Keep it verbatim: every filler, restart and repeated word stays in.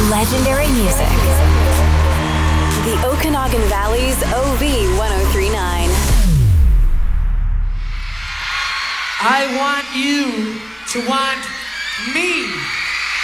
Legendary music. The Okanagan Valley's O V ten thirty-nine. I want you to want me.